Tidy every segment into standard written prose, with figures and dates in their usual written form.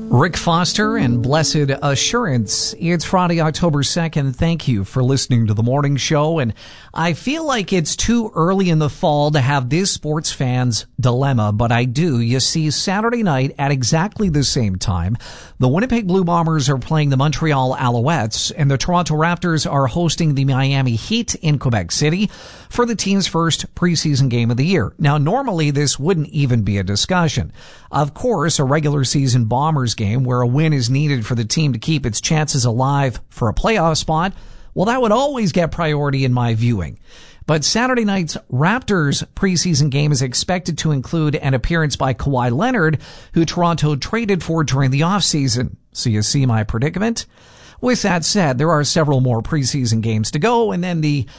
Rick Foster and Blessed Assurance. It's Friday, October 2nd. Thank you for listening to the morning show. And I feel like it's too early in the fall to have this sports fan's dilemma, but I do. You see, Saturday night at exactly the same time, the Winnipeg Blue Bombers are playing the Montreal Alouettes, and the Toronto Raptors are hosting the Miami Heat in Quebec City for the team's first preseason game of the year. Now, normally this wouldn't even be a discussion. Of course, a regular season Bombers game where a win is needed for the team to keep its chances alive for a playoff spot, well, that would always get priority in my viewing. But Saturday night's Raptors preseason game is expected to include an appearance by Kawhi Leonard, who Toronto traded for during the offseason. So you see my predicament? With that said, there are several more preseason games to go, and then the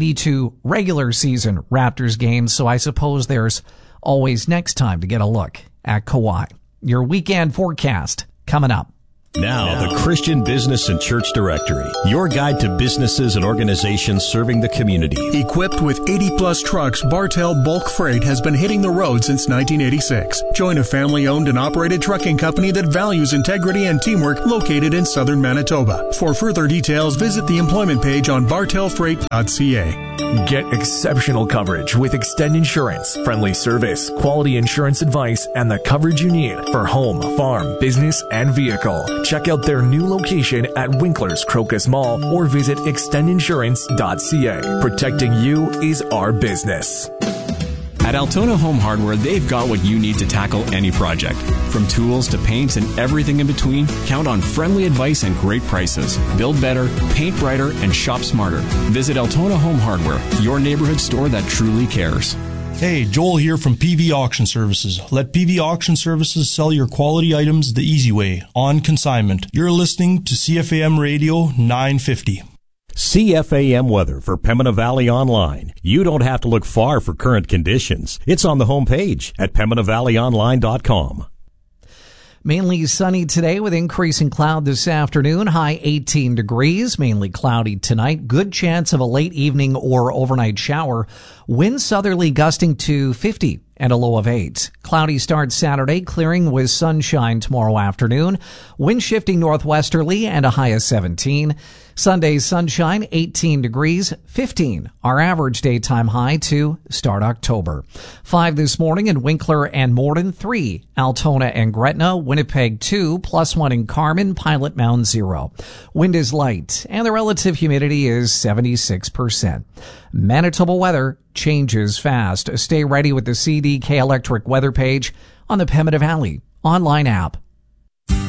82 regular season Raptors games, so I suppose there's always next time to get a look at Kawhi. Your weekend forecast coming up. Now, the Christian Business and Church Directory, your guide to businesses and organizations serving the community. Equipped with 80-plus trucks, Bartell Bulk Freight has been hitting the road since 1986. Join a family-owned and operated trucking company that values integrity and teamwork, located in southern Manitoba. For further details, visit the employment page on bartellfreight.ca. Get exceptional coverage with Extend Insurance. Friendly service, quality insurance advice, and the coverage you need for home, farm, business, and vehicle. Check out their new location at Winkler's Crocus Mall or visit extendinsurance.ca. Protecting you is our business. At Altona Home Hardware, they've got what you need to tackle any project. From tools to paints and everything in between, count on friendly advice and great prices. Build better, paint brighter, and shop smarter. Visit Altona Home Hardware, your neighborhood store that truly cares. Hey, Joel here from PV Auction Services. Let PV Auction Services sell your quality items the easy way, on consignment. You're listening to CFAM Radio 950. CFAM weather for Pembina Valley Online. You don't have to look far for current conditions. It's on the homepage at PembinaValleyOnline.com. Mainly sunny today with increasing cloud this afternoon. High 18 degrees, mainly cloudy tonight. Good chance of a late evening or overnight shower. Wind southerly gusting to 50 and a low of 8. Cloudy start Saturday, clearing with sunshine tomorrow afternoon. Wind shifting northwesterly and a high of 17. Sunday sunshine, 18 degrees, 15. Our average daytime high to start October. 5 this morning in Winkler and Morden, 3. Altona and Gretna, Winnipeg 2, +1 in Carman, Pilot Mound 0. Wind is light and the relative humidity is 76%. Manitoba weather changes fast. Stay ready with the CDK Electric weather page on the Pembina Valley online app.